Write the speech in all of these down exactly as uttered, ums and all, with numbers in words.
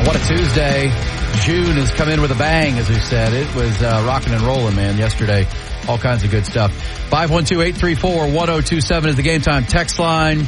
Man, what a Tuesday. June has come in with a bang, as we said. It was uh, rocking and rolling, man, yesterday. All kinds of good stuff. five one two, eight three four, one oh two seven is the Game Time text line.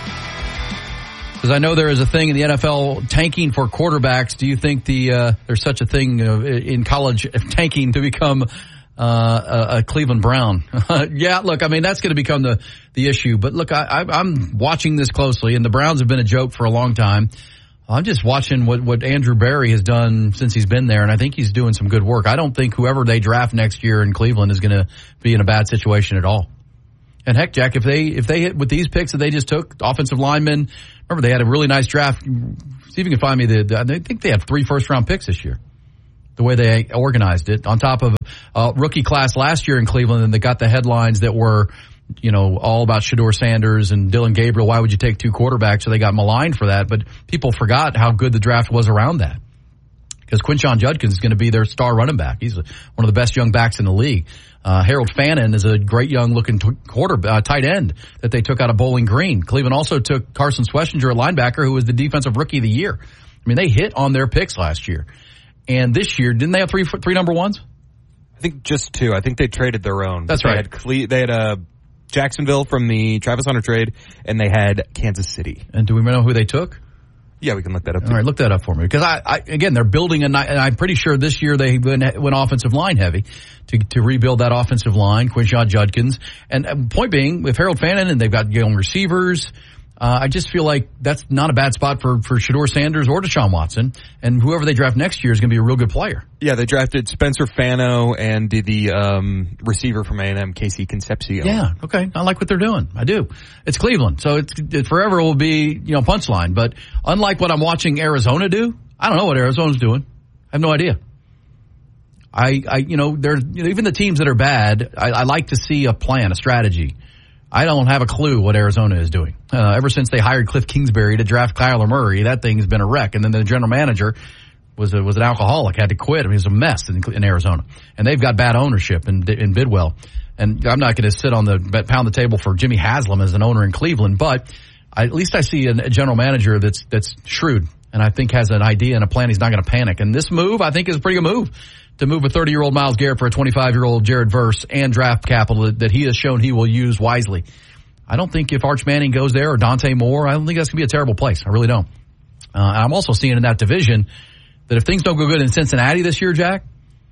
Because I know there is a thing in the N F L tanking for quarterbacks. Do you think the uh, there's such a thing uh, in college tanking to become uh, a, a Cleveland Brown? Yeah, look, I mean, that's going to become the, the issue. But look, I, I, I'm watching this closely, and the Browns have been a joke for a long time. I'm just watching what, what Andrew Berry has done since he's been there, and I think he's doing some good work. I don't think whoever they draft next year in Cleveland is going to be in a bad situation at all. And heck, Jack, if they if they hit with these picks that they just took, offensive linemen, remember they had a really nice draft. See if you can find me the, the I think they had three first-round picks this year, the way they organized it, on top of a rookie class last year in Cleveland, and they got the headlines that were, you know, all about Shedeur Sanders and Dylan Gabriel. Why would you take two quarterbacks? So they got maligned for that, but people forgot how good the draft was around that. Because Quinshon Judkins is going to be their star running back. He's one of the best young backs in the league. Uh, Harold Fannin is a great young-looking t- quarter uh, tight end that they took out of Bowling Green. Cleveland also took Carson Schwessinger, a linebacker, who was the defensive rookie of the year. I mean, they hit on their picks last year. And this year, didn't they have three three number ones? I think just two. I think they traded their own. That's they right. Had Cle- they had a Jacksonville from the Travis Hunter trade, and they had Kansas City. And do we know who they took? Yeah, we can look that up. All right, look that up for me. Because, I, I again, they're building a – and I'm pretty sure this year they went, went offensive line heavy to to rebuild that offensive line, Quinshon Judkins. And point being, with Harold Fannin, and they've got young receivers, uh, I just feel like that's not a bad spot for, for Shedeur Sanders or Deshaun Watson. And whoever they draft next year is going to be a real good player. Yeah, they drafted Spencer Fano and the, the um, receiver from A and M, Casey Concepcion. Yeah, okay. I like what they're doing. I do. It's Cleveland, so it's, it forever will be, you know, punchline. But unlike what I'm watching Arizona do, I don't know what Arizona's doing. I have no idea. I, I you know, they're, you know, even the teams that are bad, I, I like to see a plan, a strategy. I don't have a clue what Arizona is doing. Uh, ever since they hired Cliff Kingsbury to draft Kyler Murray, that thing's been a wreck. And then the general manager was a, was an alcoholic, had to quit. I mean, it was a mess in, in Arizona. And they've got bad ownership in, in Bidwell. And I'm not going to sit on the pound the table for Jimmy Haslam as an owner in Cleveland, but I, at least I see a, a general manager that's that's shrewd and I think has an idea and a plan. He's not going to panic. And this move, I think, is a pretty good move to move a thirty-year-old Myles Garrett for a twenty-five-year-old Jared Verse and draft capital that, that he has shown he will use wisely. I don't think if Arch Manning goes there or Dante Moore, I don't think that's going to be a terrible place. I really don't. Uh, I'm also seeing in that division that if things don't go good in Cincinnati this year, Jack,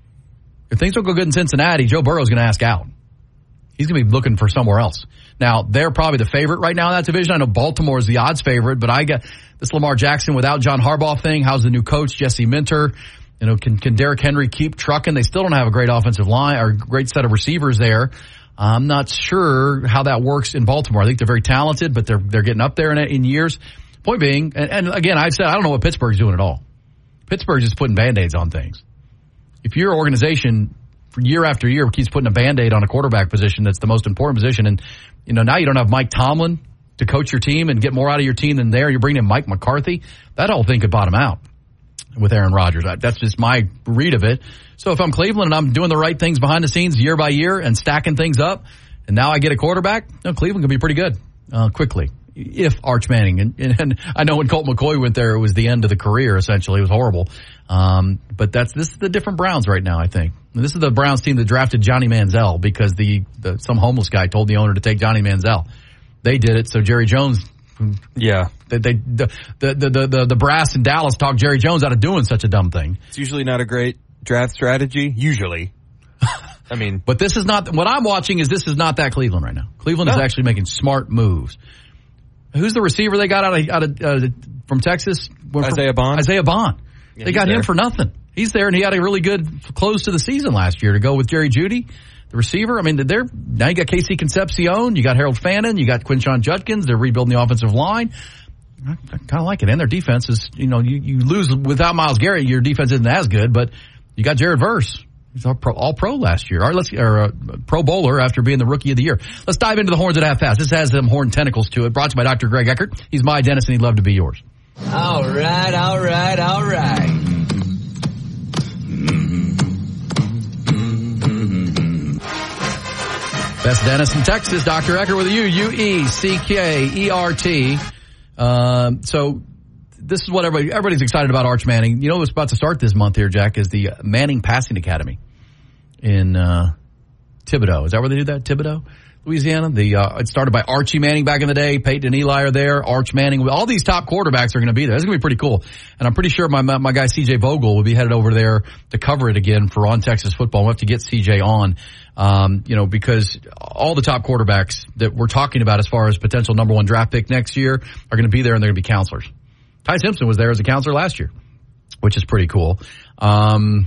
if things don't go good in Cincinnati, Joe Burrow's going to ask out. He's going to be looking for somewhere else. Now, they're probably the favorite right now in that division. I know Baltimore is the odds favorite, but I got this Lamar Jackson without John Harbaugh thing. How's the new coach, Jesse Minter? You know, can, can Derrick Henry keep trucking? They still don't have a great offensive line or great set of receivers there. I'm not sure how that works in Baltimore. I think they're very talented, but they're they're getting up there in, in years. Point being, and, and again, I've said I don't know what Pittsburgh's doing at all. Pittsburgh's just putting Band-Aids on things. If your organization for year after year keeps putting a Band-Aid on a quarterback position that's the most important position, and you know now you don't have Mike Tomlin to coach your team and get more out of your team than there, you're bringing in Mike McCarthy, that whole thing could bottom out with Aaron Rodgers. That's just my read of it. So if I'm Cleveland and I'm doing the right things behind the scenes year by year and stacking things up, and now I get a quarterback, you know, Cleveland can be pretty good uh, quickly. If Arch Manning, and, and I know when Colt McCoy went there, it was the end of the career, essentially. It was horrible. Um, but that's this is the different Browns right now, I think. And this is the Browns team that drafted Johnny Manziel because the, the some homeless guy told the owner to take Johnny Manziel. They did it, so Jerry Jones... Yeah. They, they, the, the, the, the, the brass in Dallas talked Jerry Jones out of doing such a dumb thing. It's usually not a great draft strategy. Usually. I mean... But this is not... What I'm watching is this is not that Cleveland right now. Cleveland no. is actually making smart moves. Who's the receiver they got out of, out of uh, from Texas? Isaiah Bond. Isaiah Bond. Yeah, they got him there for nothing. He's there, and he had a really good close to the season last year to go with Jerry Jeudy, the receiver. I mean, they're now you got Casey Concepcion, you got Harold Fannin, you got Quinshon Judkins. They're rebuilding the offensive line. I, I kind of like it, and their defense is, you know, you, you lose without Myles Garrett, your defense isn't as good, but you got Jared Verse. He's all pro, all pro last year, or let's or uh, Pro Bowler after being the Rookie of the Year. Let's dive into the horns at half past. This has some horn tentacles to it. Brought to you by Doctor Greg Eckert. He's my dentist, and he'd love to be yours. All right, all right, all right. Best dentist in Texas, Doctor Eckert with you, U E C K E R T. Um, so this is what everybody, everybody's excited about Arch Manning. You know what's about to start this month here, Jack, is the Manning Passing Academy in uh, Thibodaux. Is that where they do that? Thibodaux, Louisiana? The uh, it started by Archie Manning back in the day. Peyton and Eli are there. Arch Manning. All these top quarterbacks are going to be there. It's going to be pretty cool. And I'm pretty sure my my guy C J Vogel will be headed over there to cover it again for On Texas Football. We'll have to get C J on, um, you know, because all the top quarterbacks that we're talking about as far as potential number one draft pick next year are going to be there, and they're going to be counselors. Ty Simpson was there as a counselor last year, which is pretty cool. Um,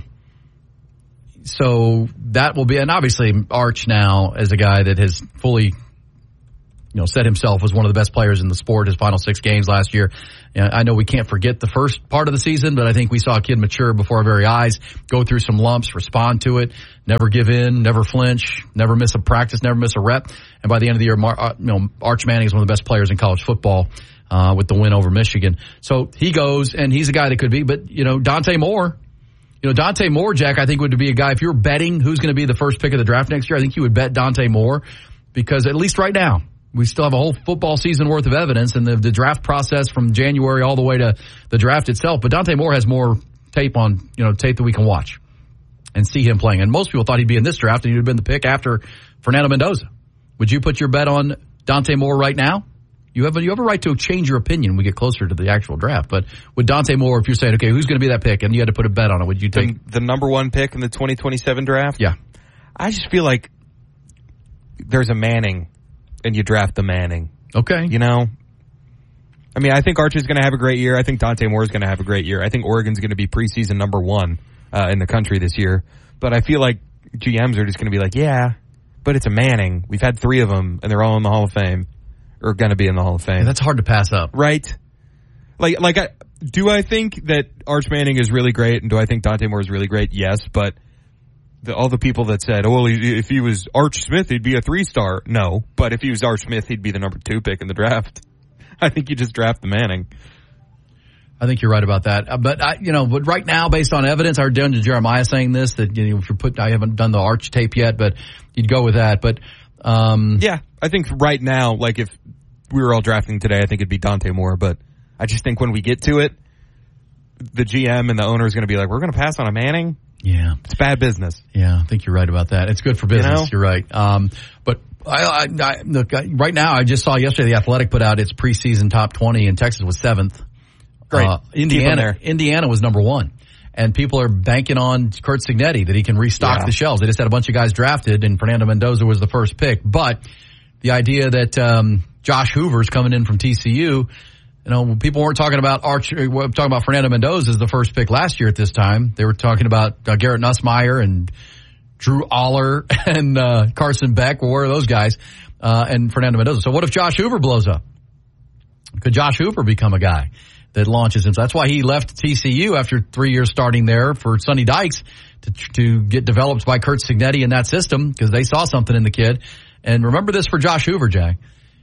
so that will be, and obviously Arch now as a guy that has fully, you know, set himself as one of the best players in the sport, his final six games last year. You know, I know we can't forget the first part of the season, but I think we saw a kid mature before our very eyes, go through some lumps, respond to it, never give in, never flinch, never miss a practice, never miss a rep. And by the end of the year, Mar- uh, you know, Arch Manning is one of the best players in college football. Uh, with the win over Michigan. So he goes, and he's a guy that could be, but, you know, Dante Moore, you know, Dante Moore, Jack, I think would be a guy, if you're betting who's going to be the first pick of the draft next year, I think you would bet Dante Moore, because at least right now, we still have a whole football season worth of evidence, and the, the draft process from January all the way to the draft itself. But Dante Moore has more tape on, you know, tape that we can watch and see him playing. And most people thought he'd be in this draft, and he'd have been the pick after Fernando Mendoza. Would you put your bet on Dante Moore right now? You have, a, you have a right to change your opinion when we get closer to the actual draft. But with Dante Moore, if you're saying, okay, who's going to be that pick, and you had to put a bet on it, would you take the, the number one pick in the twenty twenty-seven draft? Yeah. I just feel like there's a Manning, and you draft the Manning. Okay. You know? I mean, I think Archie's going to have a great year. I think Dante Moore's going to have a great year. I think Oregon's going to be preseason number one uh, in the country this year. But I feel like G Ms are just going to be like, yeah, but it's a Manning. We've had three of them, and they're all in the Hall of Fame. Or going to be in the Hall of Fame. Yeah, that's hard to pass up. Right? Like, like, I, do I think that Arch Manning is really great, and do I think Dante Moore is really great? Yes, but the, all the people that said, oh, well, he, if he was Arch Smith, he'd be a three-star. No, but if he was Arch Smith, he'd be the number two pick in the draft. I think you just draft the Manning. I think you're right about that. Uh, but, I, you know, but right now, based on evidence, I heard Dylan Jeremiah saying this, that, you know, if you put, I haven't done the Arch tape yet, but you'd go with that. But, um, yeah, I think right now, like if we were all drafting today, I think it'd be Dante Moore, but I just think when we get to it, the G M and the owner is going to be like, we're going to pass on a Manning? Yeah. It's bad business. Yeah, I think you're right about that. It's good for business. You know? You're right. Um, but I, I, I, look, I, right now, I just saw yesterday the Athletic put out its preseason top twenty, and Texas was seventh. Great. Uh, Indiana, Indiana was number one. And people are banking on Curt Cignetti that he can restock yeah. the shelves. They just had a bunch of guys drafted, and Fernando Mendoza was the first pick. But the idea that um, Josh Hoover's coming in from T C U, you know, people weren't talking about Arch, talking about Fernando Mendoza as the first pick last year at this time. They were talking about uh, Garrett Nussmeier and Drew Aller and uh, Carson Beck. Well, where are those guys? Uh, and Fernando Mendoza. So what if Josh Hoover blows up? Could Josh Hoover become a guy that launches him? So that's why he left T C U after three years starting there for Sonny Dykes to, to get developed by Curt Cignetti in that system, because they saw something in the kid. And remember this for Josh Hoover, Jack.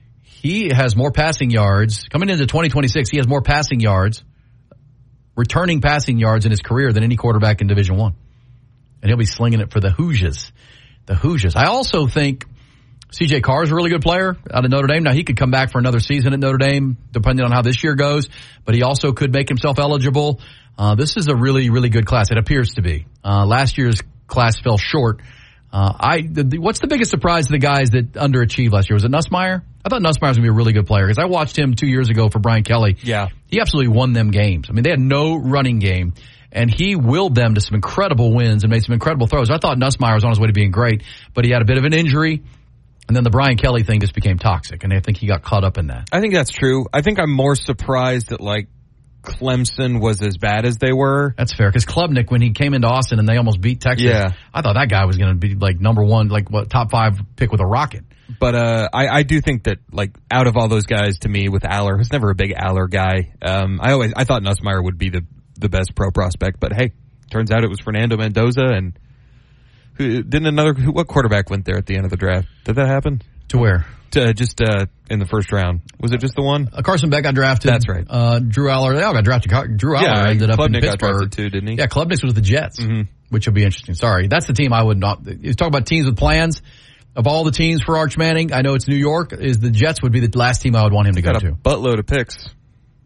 He has more passing yards. Coming into twenty twenty-six, he has more passing yards, returning passing yards in his career than any quarterback in Division One. And he'll be slinging it for the Hoosiers. The Hoosiers. I also think C J Carr is a really good player out of Notre Dame. Now, he could come back for another season at Notre Dame, depending on how this year goes, but he also could make himself eligible. Uh, this is a really, really good class. It appears to be. Uh, last year's class fell short. Uh, I, the, the, what's the biggest surprise to the guys that underachieved last year? Was it Nussmeier? I thought Nussmeier was going to be a really good player, because I watched him two years ago for Brian Kelly. Yeah. He absolutely won them games. I mean, they had no running game, and he willed them to some incredible wins and made some incredible throws. I thought Nussmeier was on his way to being great, but he had a bit of an injury. And then the Brian Kelly thing just became toxic, and I think he got caught up in that. I think that's true. I think I'm more surprised that, like, Clemson was as bad as they were. That's fair, because Klubnik, when he came into Austin and they almost beat Texas, yeah. I thought that guy was going to be, like, number one, like, what, top five pick with a rocket. But uh, I, I do think that, like, out of all those guys, to me, with Aller, who's never a big Aller guy, um, I always I thought Nussmeier would be the, the best pro prospect. But, hey, turns out it was Fernando Mendoza, and who, didn't another, who, what quarterback went there at the end of the draft? Did that happen? To where? To, just uh, in the first round. Was it just the one? Uh, Carson Beck got drafted. That's right. Uh, Drew Aller, they all got drafted. Drew Aller yeah, ended up Klubnik in Pittsburgh. got drafted too, didn't he? Yeah, Klubnik was with the Jets, mm-hmm. which will be interesting. Sorry. That's the team I would not. You talk about teams with plans. Of all the teams for Arch Manning, I know it's New York. Is the Jets would be the last team I would want him to He's go got to. A buttload of picks.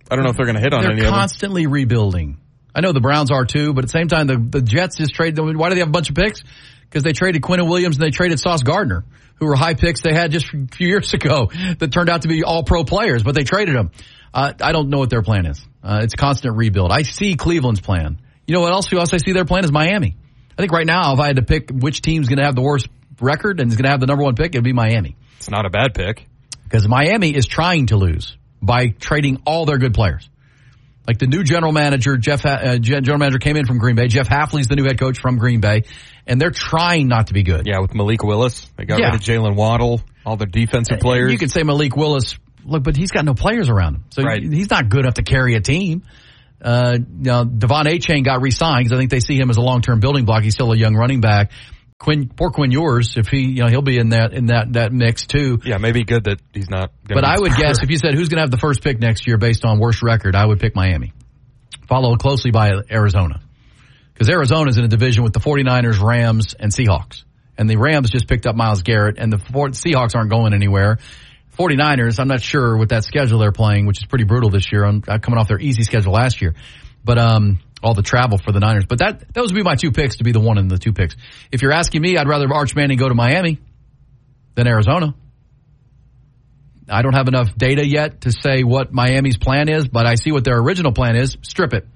I don't know if they're going to hit on They're any of them. They're constantly rebuilding. I know the Browns are too, but at the same time, the, the Jets just trade them. Why do they have a bunch of picks? Because they traded Quinnen Williams and they traded Sauce Gardner, who were high picks they had just a few years ago that turned out to be all pro players, but they traded them. Uh, I don't know what their plan is. Uh, it's constant rebuild. I see Cleveland's plan. You know what else? Who else I see their plan is Miami. I think right now, if I had to pick which team's going to have the worst record and is going to have the number one pick, it'd be Miami. It's not a bad pick. Because Miami is trying to lose by trading all their good players. Like the new general manager, Jeff, uh, general manager came in from Green Bay. Jeff Hafley's the new head coach from Green Bay. And they're trying not to be good. Yeah, with Malik Willis. They got yeah. rid of Jalen Waddle, all the defensive players. You can say Malik Willis, look, but he's got no players around him. So right. he's not good enough to carry a team. Uh, you know, Devon Achane got re-signed because I think they see him as a long-term building block. He's still a young running back. Quinn, poor Quinn Ewers, if he, you know, he'll be in that, in that, that mix too. Yeah, maybe good that he's not. But I would guess if you said who's going to have the first pick next year based on worst record, I would pick Miami. Followed closely by Arizona. Because Arizona's in a division with the 49ers, Rams, and Seahawks. And the Rams just picked up Myles Garrett, and the Seahawks aren't going anywhere. 49ers, I'm not sure with that schedule they're playing, which is pretty brutal this year, on, coming off their easy schedule last year. But um, all the travel for the Niners. But that those would be my two picks to be the one and the two picks. If you're asking me, I'd rather Arch Manning go to Miami than Arizona. I don't have enough data yet to say what Miami's plan is, but I see what their original plan is. Strip it.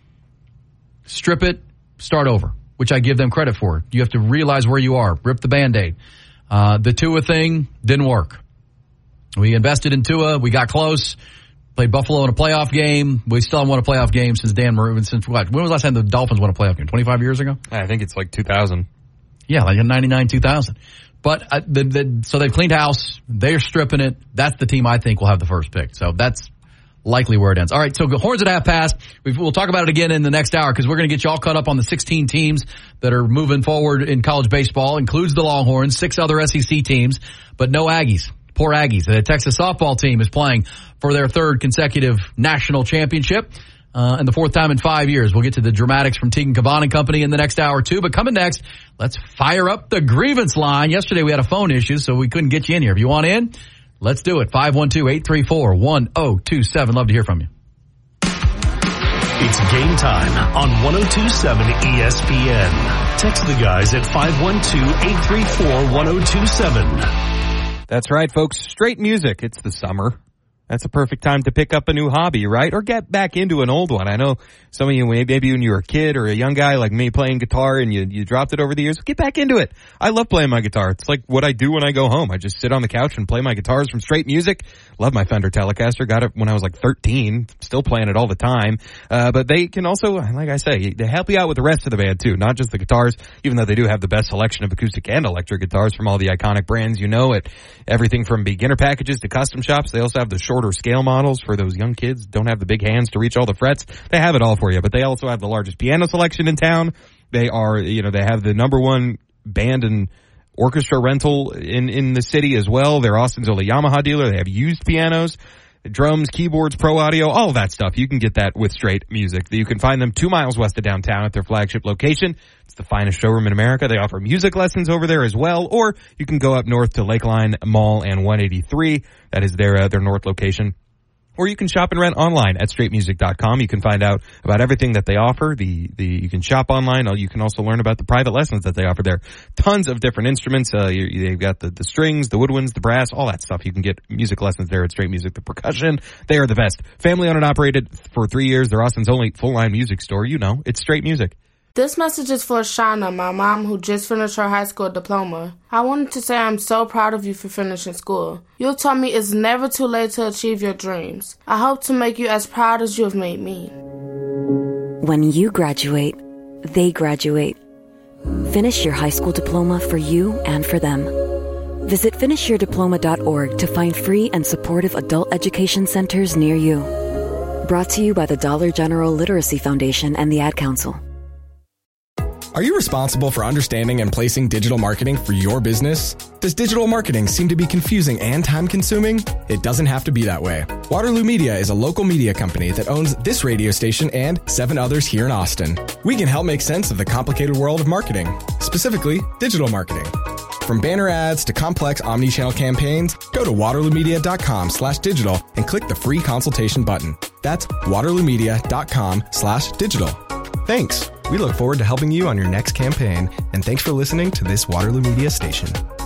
Strip it, start over, which I give them credit for. You have to realize where you are. Rip the Band-Aid. Uh, the Tua thing didn't work. We invested in Tua. We got close. Played Buffalo in a playoff game. We still haven't won a playoff game since Dan Marino. Since what? When was the last time the Dolphins won a playoff game? twenty-five years ago? I think it's like two thousand. Yeah, like in ninety-nine, two thousand. But uh, the, the, so they've cleaned house. They're stripping it. That's the team I think will have the first pick. So that's likely where it ends. All right, so Horns at half past. We've, we'll talk about it again in the next hour because we're going to get you all caught up on the sixteen teams that are moving forward in college baseball. Includes the Longhorns, six other S E C teams, but no Aggies. Poor Aggies. The Texas softball team is playing for their third consecutive national championship. Uh, and the fourth time in five years. We'll get to the dramatics from Tegan Cavan and company in the next hour, too. But coming next, let's fire up the grievance line. Yesterday we had a phone issue, so we couldn't get you in here. If you want in, let's do it. five one two, eight three four, one oh two seven. Love to hear from you. It's game time on one oh two point seven E S P N. Text the guys at five one two, eight three four, one oh two seven. That's right, folks. Straight music. It's the summer. That's a perfect time to pick up a new hobby, right? Or get back into an old one. I know some of you, maybe when you were a kid or a young guy like me playing guitar and you, you dropped it over the years, get back into it. I love playing my guitar. It's like what I do when I go home. I just sit on the couch and play my guitars from Straight Music. Love my Fender Telecaster. Got it when I was like thirteen. Still playing it all the time. Uh, but they can also, like I say, they help you out with the rest of the band too, not just the guitars, even though they do have the best selection of acoustic and electric guitars from all the iconic brands you know at everything from beginner packages to custom shops. They also have the shorter scale models for those young kids. Don't have the big hands to reach all the frets. They have it all for you, but they also have the largest piano selection in town. They are, you know, they have the number one band and orchestra rental in, in the city as well. They're Austin's only Yamaha dealer. They have used pianos, drums, keyboards, pro audio, all of that stuff. You can get that with Straight Music. You can find them two miles west of downtown at their flagship location. It's the finest showroom in America. They offer music lessons over there as well, or you can go up north to Lakeline Mall and one eighty-three. That is their, uh, their north location. Or you can shop and rent online at straight music dot com. You can find out about everything that they offer. The, the, you can shop online. You can also learn about the private lessons that they offer there. Tons of different instruments. Uh, you, they've got the, the strings, the woodwinds, the brass, all that stuff. You can get music lessons there at Straight Music. The percussion, they are the best. Family owned and operated for three years. They're Austin's only full line music store. You know, it's Straight Music. This message is for Shauna, my mom who just finished her high school diploma. I wanted to say I'm so proud of you for finishing school. You told me it's never too late to achieve your dreams. I hope to make you as proud as you have made me. When you graduate, they graduate. Finish your high school diploma for you and for them. Visit finish your diploma dot org to find free and supportive adult education centers near you. Brought to you by the Dollar General Literacy Foundation and the Ad Council. Are you responsible for understanding and placing digital marketing for your business? Does digital marketing seem to be confusing and time-consuming? It doesn't have to be that way. Waterloo Media is a local media company that owns this radio station and seven others here in Austin. We can help make sense of the complicated world of marketing, specifically digital marketing. From banner ads to complex omni-channel campaigns, go to waterloo media dot com slash digital and click the free consultation button. That's waterloomedia.com slash digital. Thanks. We look forward to helping you on your next campaign, and thanks for listening to this Waterloo Media station.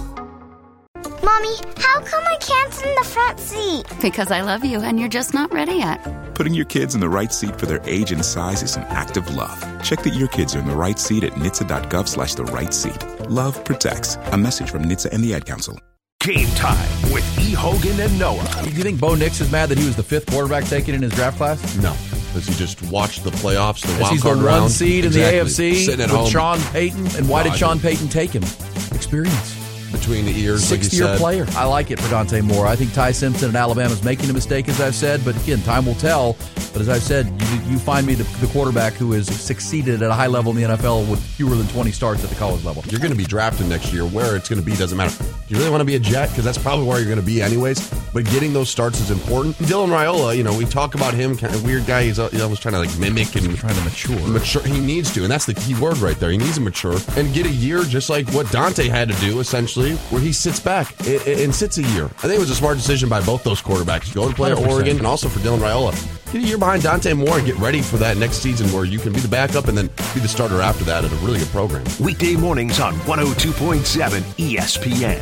Mommy, how come I can't sit in the front seat? Because I love you and you're just not ready yet. Putting your kids in the right seat for their age and size is an act of love. Check that your kids are in the right seat at N H T S A dot gov slash the right seat. Love protects. A message from N H T S A and the Ad Council. Game time with E. Hogan and Noah. Do you think Bo Nix is mad that he was the fifth quarterback taken in his draft class? No. Because he just watched the playoffs, the wild he's card the round. one seed in exactly. the A F C Sitting at with home. Sean Payton. And why No, did Sean Payton take him? Experience. Between the ears, Sixth-year like player. I like it for Dante Moore. I think Ty Simpson in Alabama is making a mistake, as I've said. But again, time will tell. But as I've said, you, you find me the, the quarterback who has succeeded at a high level in the N F L with fewer than twenty starts at the college level. You're going to be drafted next year. Where it's going to be doesn't matter. Do you really want to be a Jet? Because that's probably where you're going to be anyways. But getting those starts is important. Dylan Raiola, you know, we talk about him, kind of weird guy. He's almost trying to like mimic and trying to mature. Mature. He needs to, and that's the key word right there. He needs to mature and get a year, just like what Dante had to do, essentially, where he sits back and, and sits a year. I think it was a smart decision by both those quarterbacks. Go to play at Oregon, and also for Dylan Raiola. Get a year behind Dante Moore and get ready for that next season where you can be the backup and then be the starter after that at a really good program. Weekday mornings on one oh two point seven E S P N.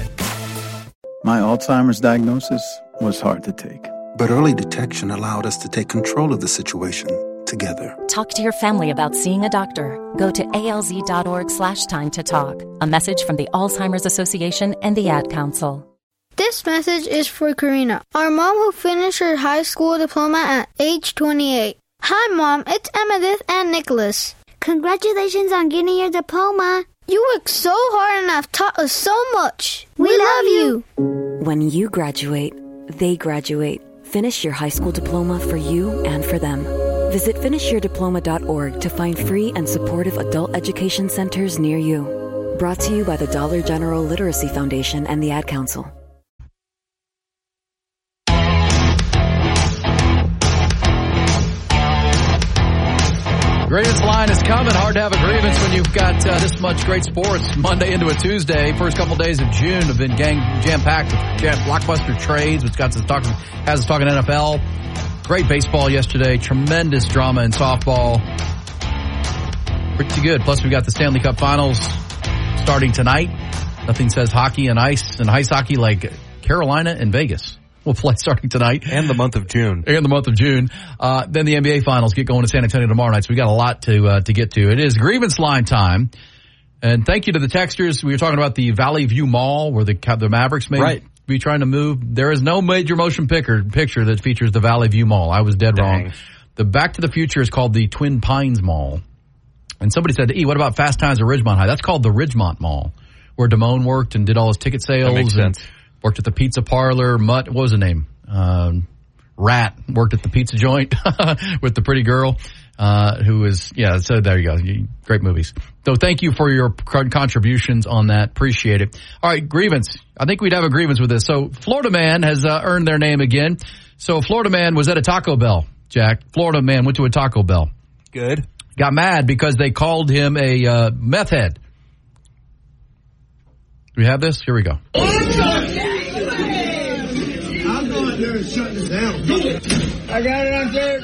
My Alzheimer's diagnosis was hard to take. But early detection allowed us to take control of the situation together. Talk to your family about seeing a doctor. Go to alz.org slash time to talk. A message from the Alzheimer's Association and the Ad Council. This message is for Karina, our mom who finished her high school diploma at age twenty-eight. Hi, Mom. It's Emmettith and Nicholas. Congratulations on getting your diploma. You worked so hard and have taught us so much. We, we love you. When you graduate, they graduate. Finish your high school diploma for you and for them. Visit finish your diploma dot org to find free and supportive adult education centers near you. Brought to you by the Dollar General Literacy Foundation and the Ad Council. Grievance line is coming. Hard to have a grievance when you've got uh, this much great sports. Monday into a Tuesday. First couple days of June have been gang jam-packed with jam- blockbuster trades, which got us talking, has us talking N F L. Great baseball yesterday. Tremendous drama in softball. Pretty good. Plus, we got the Stanley Cup Finals starting tonight. Nothing says hockey and ice and ice hockey like Carolina and Vegas. We'll play starting tonight. And the month of June. And the month of June. Uh, then the N B A Finals get going in San Antonio tomorrow night, so we got a lot to uh, to get to. It is grievance line time. And thank you to the texters. We were talking about the Valley View Mall where the the Mavericks may right. be trying to move. There is no major motion picture, picture that features the Valley View Mall. I was dead Dang. wrong. The Back to the Future is called the Twin Pines Mall. And somebody said, E, what about Fast Times at Ridgemont High? That's called the Ridgemont Mall, where Damone worked and did all his ticket sales. That makes and sense. Worked at the pizza parlor. Mutt, what was the name? Um, Rat worked at the pizza joint with the pretty girl, uh, who was, yeah, so there you go. Great movies. So thank you for your contributions on that. Appreciate it. All right, grievance. I think we'd have a grievance with this. So Florida Man has uh, earned their name again. So Florida Man was at a Taco Bell, Jack. Florida Man went to a Taco Bell. Good. Got mad because they called him a uh, meth head. Do we have this? Here we go. Shutting it down. I got it on there.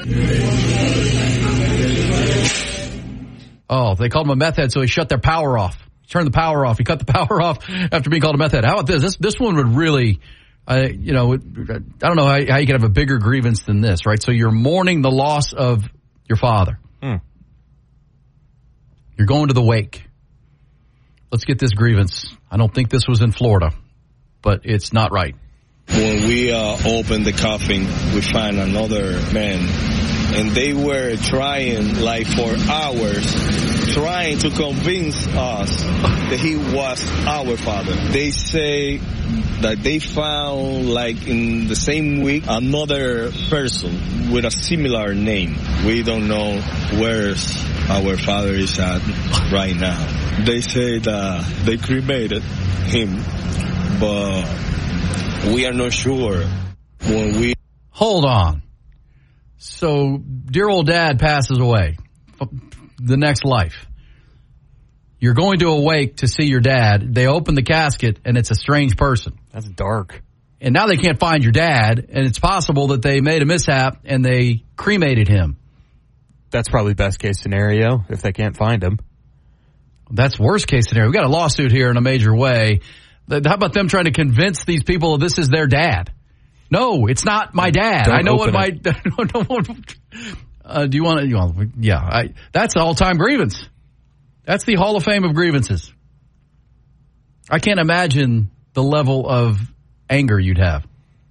Oh, they called him a meth head, so he shut their power off. Turned the power off. He cut the power off after being called a meth head. How about this? This this one would really, uh, you know, I don't know how, how you could have a bigger grievance than this, right? So you're mourning the loss of your father. Hmm. You're going to the wake. Let's get this grievance. I don't think this was in Florida, but it's not right. When we uh, opened the coffin, we found another man, and they were trying, like for hours, trying to convince us that he was our father. They say that they found, like in the same week, another person with a similar name. We don't know where our father is at right now. They say that they cremated him, but we are not sure when we... Hold on. So, dear old dad passes away. The next life. You're going to a wake to see your dad. They open the casket, and it's a strange person. That's dark. And now they can't find your dad, and it's possible that they made a mishap and they cremated him. That's probably best case scenario if they can't find him. That's worst case scenario. We got a lawsuit here in a major way. How about them trying to convince these people this is their dad? No, it's not my dad. Don't I know what my. it. uh, do you want to? You know, yeah, I, that's an all-time grievance. That's the Hall of Fame of grievances. I can't imagine the level of anger you'd have.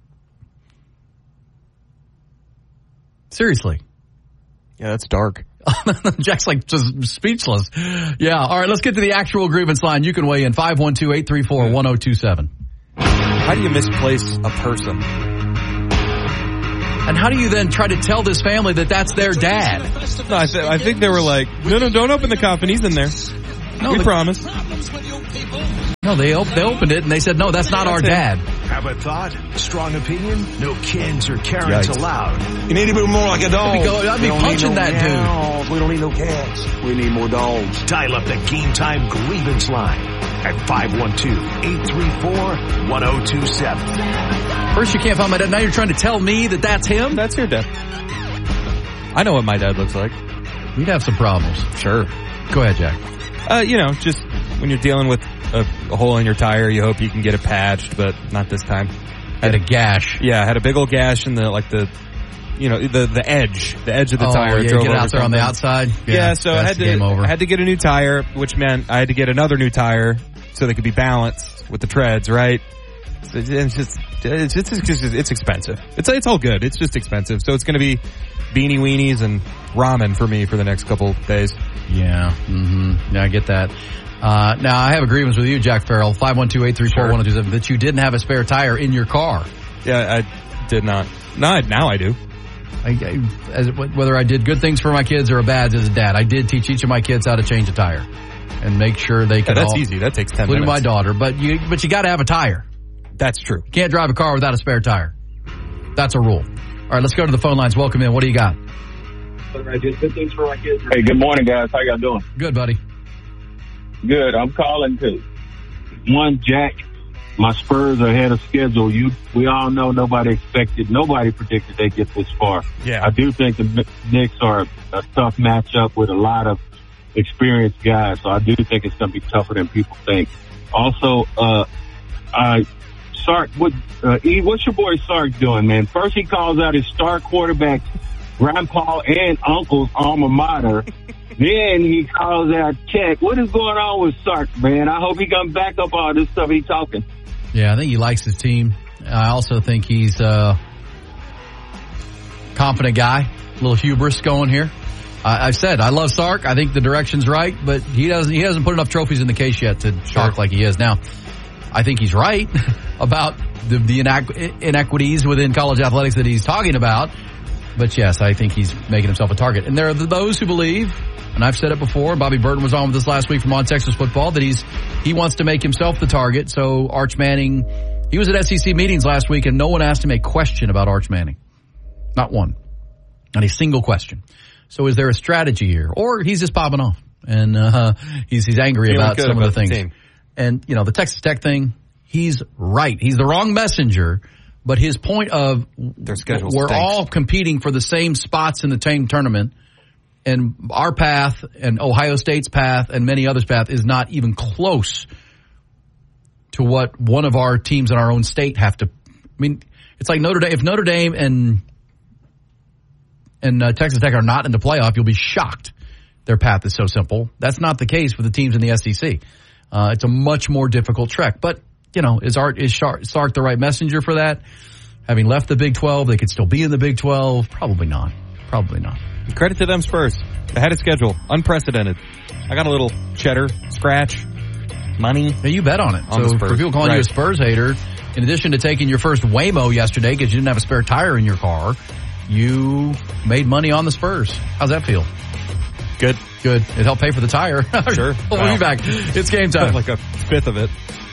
Seriously. Yeah, that's dark. Jack's like just speechless. Yeah. All right, let's get to the actual grievance line. You can weigh in five one two, eight three four, one oh two seven. How do you misplace a person? And how do you then try to tell this family that that's their dad? No, I, th- I think they were like, no, no, don't open the coffin. He's in there. No, we the- promise. No, they op- they opened it and they said, no, that's not our dad. Have a thought? Strong opinion? No kids or Karens Yikes. allowed. You need to be more like a dog. I'd be, go- I'd be punching that dude. We don't need no cats. We need more dogs. Dial up the Game Time grievance line at five one two, eight three four, one oh two seven. First you can't find my dad. Now you're trying to tell me that that's him? That's your dad. I know what my dad looks like. We'd have some problems. Sure. Go ahead, Jack. Uh, you know, just when you're dealing with a, a hole in your tire, you hope you can get it patched, but not this time. Had a gash. Yeah, I had a big old gash in the, like the, you know, the the edge, the edge of the oh, tire. Yeah, drove get over out there something. on the outside. Yeah, yeah so I had to game over. I had to get a new tire, which meant I had to get another new tire so they could be balanced with the treads, right? So it's just it's it's, it's, just, it's expensive. It's it's all good. It's just expensive. So it's going to be beanie weenies and ramen for me for the next couple days. Yeah, mm-hmm. Yeah, I get that. Uh, now, I have a grievance with you, Jack Farrell, five one two, eight three four, one oh two seven, that you didn't have a spare tire in your car. Yeah, I did not. No, now I do. I, I, as, whether I did good things for my kids or a bad as a dad, I did teach each of my kids how to change a tire and make sure they can. Yeah, that's all, easy. That takes ten including minutes. my daughter. But you, but you got to have a tire. That's true. You can't drive a car without a spare tire. That's a rule. All right, let's go to the phone lines. Welcome in. What do you got? I did good things for my kids. Hey, good morning, guys. How y'all doing? Good, buddy. Good. I'm calling to one, Jack. My Spurs are ahead of schedule. You, we all know nobody expected, nobody predicted they get this far. Yeah. I do think the Knicks are a tough matchup with a lot of experienced guys, so I do think it's going to be tougher than people think. Also, uh, I, Sark, what, uh, E, what's your boy Sark doing, man? First he calls out his star quarterback, grandpa and uncle's alma mater. Then he calls out Check. What is going on with Sark, man? I hope he comes back up all this stuff he's talking. Yeah, I think he likes his team. I also think he's a confident guy. A little hubris going here. I, I said I love Sark. I think the direction's right, but he doesn't. He hasn't put enough trophies in the case yet to talk like he is now. I think he's right about the, the inequ- inequities within college athletics that he's talking about. But yes, I think he's making himself a target. And there are those who believe, and I've said it before, Bobby Burton was on with us last week from On Texas Football, that he's he wants to make himself the target. So Arch Manning, he was at S E C meetings last week, and no one asked him a question about Arch Manning. Not one. Not a single question. So is there a strategy here? Or he's just popping off, and uh, he's he's angry Feeling about some about of the things. The and, you know, the Texas Tech thing, he's right. He's the wrong messenger. But his point of their schedule we're stinks. all competing for the same spots in the same tournament, and our path and Ohio State's path and many others' path is not even close to what one of our teams in our own state have to. I mean, it's like Notre Dame. If Notre Dame and and uh, Texas Tech are not in the playoff, you'll be shocked. Their path is so simple. That's not the case for the teams in the S E C. Uh, it's a much more difficult trek, but. You know, is Art is Sark the right messenger for that? Having left the Big twelve, they could still be in the Big twelve. Probably not. Probably not. Credit to them Spurs. They had a schedule. Unprecedented. I got a little cheddar, scratch, money. Yeah, you bet on it. On so the Spurs. for people calling right. you a Spurs hater, in addition to taking your first Waymo yesterday because you didn't have a spare tire in your car, you made money on the Spurs. How's that feel? Good. Good. It helped pay for the tire. Sure. We'll wow. be back. It's game time. Like a fifth of it.